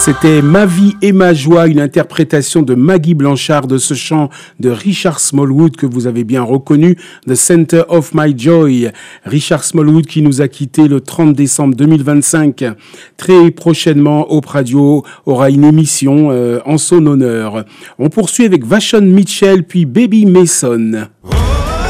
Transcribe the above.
C'était Ma vie et ma joie, une interprétation de Maggie Blanchard de ce chant de Richard Smallwood que vous avez bien reconnu, The Center of My Joy. Richard Smallwood qui nous a quittés le 30 décembre 2025. Très prochainement, Hope Radio aura une émission en son honneur. On poursuit avec Vashon Mitchell puis Baby Mason.